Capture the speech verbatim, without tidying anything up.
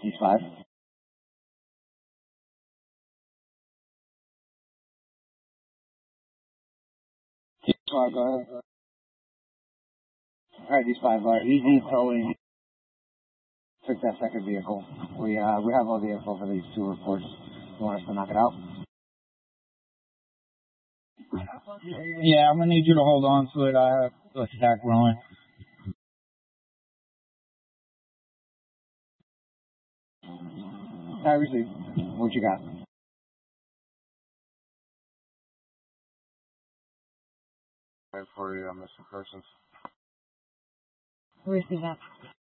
East five. East five, go ahead. Alright, East five, uh, easy towing. Took that second vehicle. We, uh, we have all the info for these two reports. You want us to knock it out? Yeah, I'm gonna need you to hold on to it. I have a stack rolling. I received. What you got? Right for you, uh, missing persons. Receive that.